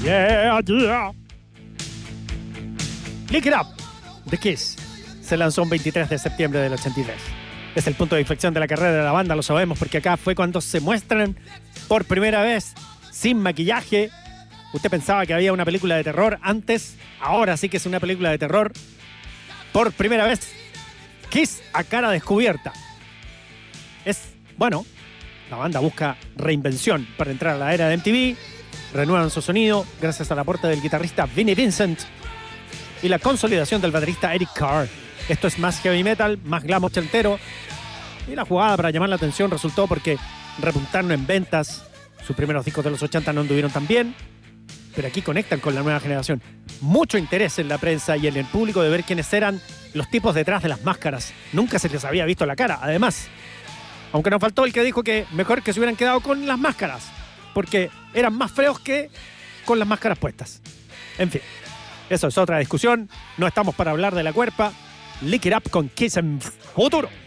Yeah, yeah. Lick It Up, The Kiss, se lanzó un 23 de septiembre del 83. Es el punto de inflexión de la carrera de la banda, lo sabemos, porque acá fue cuando se muestran por primera vez sin maquillaje. Usted pensaba que había una película de terror antes, ahora sí que es una película de terror. Por primera vez, Kiss a cara descubierta. La banda busca reinvención para entrar a la era de MTV, renuevan su sonido gracias al aporte del guitarrista Vinnie Vincent y la consolidación del baterista Eric Carr. Esto es más heavy metal, más glam ochentero, y la jugada para llamar la atención resultó porque repuntaron en ventas. Sus primeros discos de los 80 no anduvieron tan bien, pero aquí conectan con la nueva generación. Mucho interés en la prensa y en el público de ver quiénes eran los tipos detrás de las máscaras. Nunca se les había visto la cara, además. Aunque nos faltó el que dijo que mejor que se hubieran quedado con las máscaras, porque eran más feos que con las máscaras puestas. En fin, eso es otra discusión. No estamos para hablar de la cuerpa. Lick It Up con Kiss en futuro.